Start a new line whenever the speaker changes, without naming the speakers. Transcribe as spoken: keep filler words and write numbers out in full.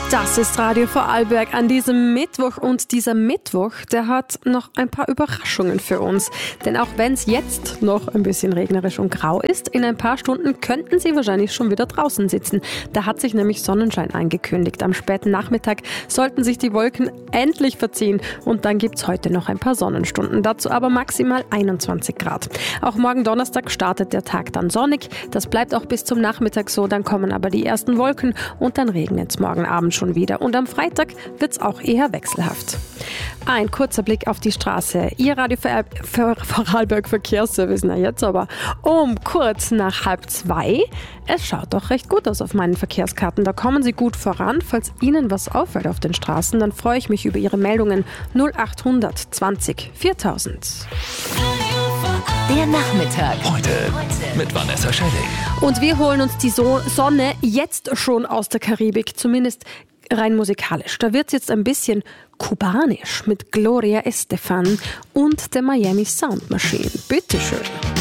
Das ist Radio Vorarlberg an diesem Mittwoch und dieser Mittwoch, der hat noch ein paar Überraschungen für uns. Denn auch wenn es jetzt noch ein bisschen regnerisch und grau ist, in ein paar Stunden könnten Sie wahrscheinlich schon wieder draußen sitzen. Da hat sich nämlich Sonnenschein angekündigt. Am späten Nachmittag sollten sich die Wolken endlich verziehen und dann gibt's heute noch ein paar Sonnenstunden. Dazu aber maximal einundzwanzig Grad. Auch morgen Donnerstag startet der Tag dann sonnig. Das bleibt auch bis zum Nachmittag so, dann kommen aber die ersten Wolken und dann regnet's morgen Abend schon wieder. Und am Freitag wird's auch eher wechselhaft. Ein kurzer Blick auf die Straße. Ihr Radio Vorarlberg Verkehrsservice, na jetzt aber um kurz nach halb zwei. Es schaut doch recht gut aus auf meinen Verkehrskarten. Da kommen Sie gut voran. Falls Ihnen was auffällt auf den Straßen, dann freue ich mich über Ihre Meldungen. null achthundert zwanzig viertausend.
Der Nachmittag.
Heute mit Vanessa Schelling.
Und wir holen uns die so- Sonne jetzt schon aus der Karibik, zumindest rein musikalisch. Da wird's jetzt ein bisschen kubanisch mit Gloria Estefan und der Miami Sound Machine. Bitteschön.